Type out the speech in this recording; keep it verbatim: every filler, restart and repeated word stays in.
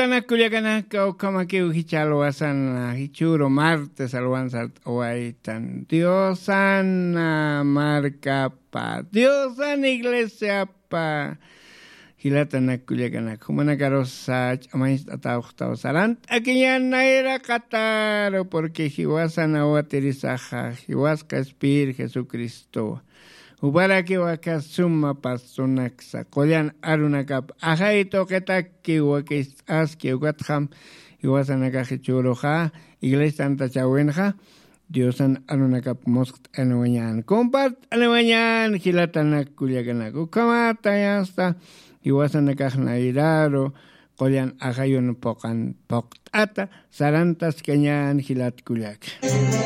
Hilatana kuliagana kau kamakiu hichaloasan hichuro martes alwanzat oaitan. Diosana marcapa, Diosan iglesia pa. Hilatana kuliagana kumana karosa amais atauhtau salant. Akiñan naira kataro porque hiwasana oatirisaja, hiwaska espir Jesucristo. Ubaraki wakasuma pasonaksa koyan arunakap ajaito ketaki wakis aski ugatham iwasanaka hichuroja iglesia santa chawenja Diosan arunakap moskt anawañan compart anawañan hilatanak kuliaganaku kamata yasta iwasanaka nairaro koyan ajayon pokan poktata sarantas kenyan hilat kuliak.